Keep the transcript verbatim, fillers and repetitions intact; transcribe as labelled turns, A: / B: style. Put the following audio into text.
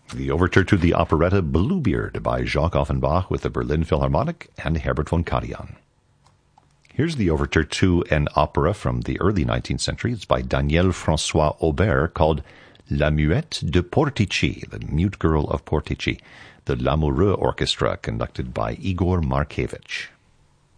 A: The overture to the operetta Bluebeard by Jacques Offenbach with the Berlin Philharmonic and Herbert von Karajan. Here's the overture to an opera from the early nineteenth century. It's by Daniel François Aubert called La Muette de Portici, the Mute Girl of Portici, the Lamoureux Orchestra conducted by Igor Markevich.